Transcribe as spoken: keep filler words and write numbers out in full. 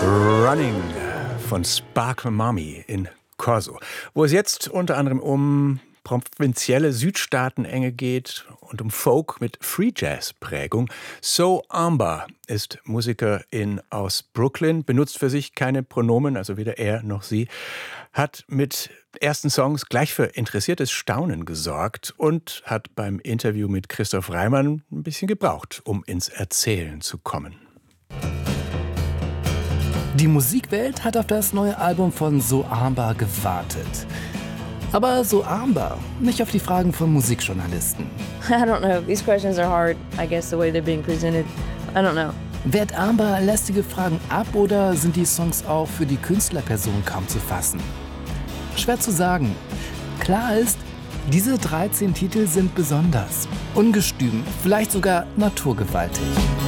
Running von Sparkle Mommy in Corso, wo es jetzt unter anderem um provinzielle Südstaatenenge geht und um Folk mit Free Jazz Prägung. So Amber ist Musikerin aus Brooklyn, benutzt für sich keine Pronomen, also weder er noch sie, hat mit ersten Songs gleich für interessiertes Staunen gesorgt und hat beim Interview mit Christoph Reimann ein bisschen gebraucht, um ins Erzählen zu kommen. Die Musikwelt hat auf das neue Album von So Amber gewartet. Aber So Amber nicht auf die Fragen von Musikjournalisten. I don't know. These questions are hard, I guess, the way they're being presented. I don't know. Wehrt Amber lästige Fragen ab oder sind die Songs auch für die Künstlerperson kaum zu fassen? Schwer zu sagen. Klar ist, diese dreizehn Titel sind besonders, ungestüm, vielleicht sogar naturgewaltig.